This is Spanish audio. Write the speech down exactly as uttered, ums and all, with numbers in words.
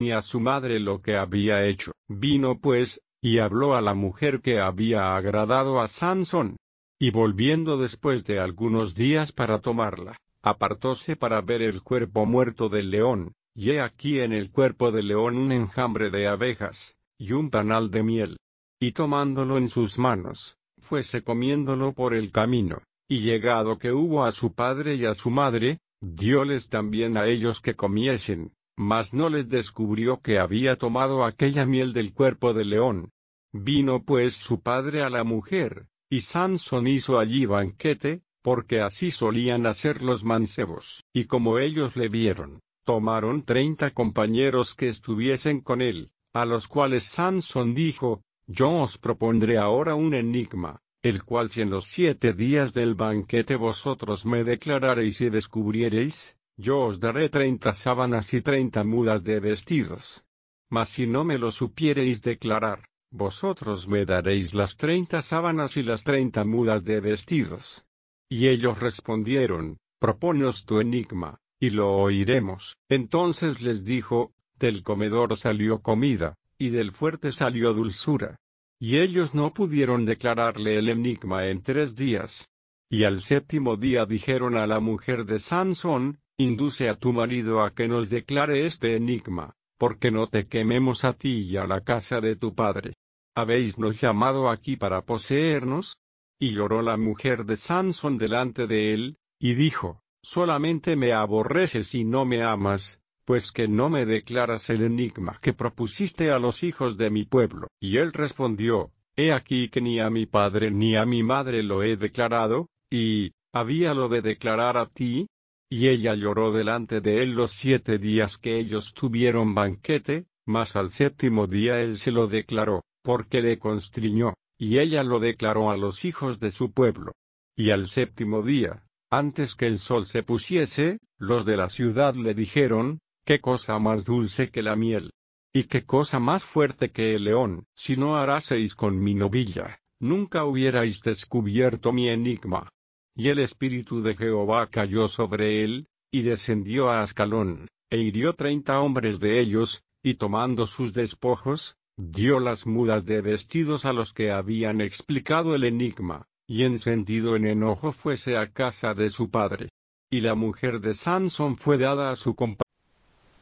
ni a su madre lo que había hecho. Vino pues, y habló a la mujer que había agradado a Sansón. Y volviendo después de algunos días para tomarla, apartóse para ver el cuerpo muerto del león, y he aquí en el cuerpo del león un enjambre de abejas, y un panal de miel. Y tomándolo en sus manos, fuese comiéndolo por el camino, y llegado que hubo a su padre y a su madre, dióles también a ellos que comiesen, mas no les descubrió que había tomado aquella miel del cuerpo del león. Vino pues su padre a la mujer, y Sansón hizo allí banquete, porque así solían hacer los mancebos. Y como ellos le vieron, tomaron treinta compañeros que estuviesen con él, a los cuales Sansón dijo: Yo os propondré ahora un enigma, el cual si en los siete días del banquete vosotros me declarareis y descubriereis, yo os daré treinta sábanas y treinta mudas de vestidos. Mas si no me lo supiereis declarar, vosotros me daréis las treinta sábanas y las treinta mudas de vestidos. Y ellos respondieron: Propóneos tu enigma, y lo oiremos. Entonces les dijo: Del comedor salió comida, y del fuerte salió dulzura. Y ellos no pudieron declararle el enigma en tres días. Y al séptimo día dijeron a la mujer de Sansón: Induce a tu marido a que nos declare este enigma, porque no te quememos a ti y a la casa de tu padre. ¿Habéisnos llamado aquí para poseernos? Y lloró la mujer de Sansón delante de él, y dijo: Solamente me aborreces y no me amas, pues que no me declaras el enigma que propusiste a los hijos de mi pueblo. Y él respondió: He aquí que ni a mi padre ni a mi madre lo he declarado, y ¿habíalo de declarar a ti? Y ella lloró delante de él los siete días que ellos tuvieron banquete, mas al séptimo día él se lo declaró, porque le constriñó, y ella lo declaró a los hijos de su pueblo. Y al séptimo día, antes que el sol se pusiese, los de la ciudad le dijeron: ¿Qué cosa más dulce que la miel? ¿Y qué cosa más fuerte que el león? Si no haraseis con mi novilla, nunca hubierais descubierto mi enigma. Y el espíritu de Jehová cayó sobre él, y descendió a Ascalón, e hirió treinta hombres de ellos, y tomando sus despojos, dio las mudas de vestidos a los que habían explicado el enigma, y encendido en enojo fuese a casa de su padre. Y la mujer de Sansón fue dada a su compañero.